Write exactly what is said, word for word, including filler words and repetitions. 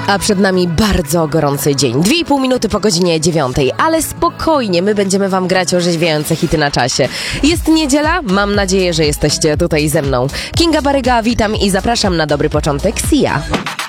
A przed nami bardzo gorący dzień. Dwie i pół minuty po godzinie dziewiątej, ale spokojnie, my będziemy wam grać orzeźwiające hity na czasie. Jest niedziela, mam nadzieję, że jesteście tutaj ze mną. Kinga Baryga, witam i zapraszam na dobry początek Sia.